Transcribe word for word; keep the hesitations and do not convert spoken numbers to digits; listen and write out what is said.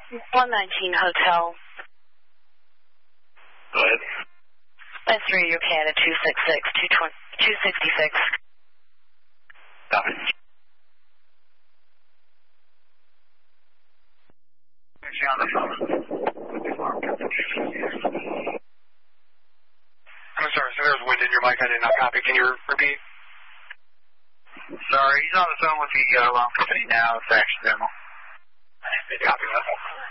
one nineteen Hotel. Go ahead. That's three, your Canada two six six, two sixty-six. Copy. Actually on the phone. I'm sorry, so there's wind in your mic. I did not copy. Can you repeat? Sorry, he's on the phone with the uh, alarm company now. It's accidental. Copy that.